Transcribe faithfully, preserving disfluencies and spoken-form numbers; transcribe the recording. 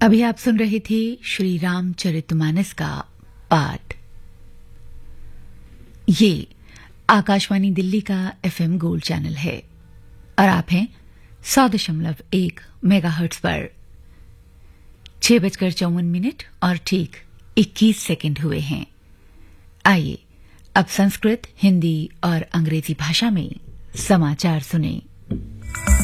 अभी आप सुन रहे थे श्री रामचरितमानस का पाठ। ये आकाशवाणी दिल्ली का एफएम गोल्ड चैनल है और आप हैं सौ दशमलव एक मेगाहर्ट्ज पर। छह बजकर चौवन मिनट और ठीक इक्कीस सेकंड हुए हैं। आइए अब संस्कृत, हिंदी और अंग्रेजी भाषा में समाचार सुनें।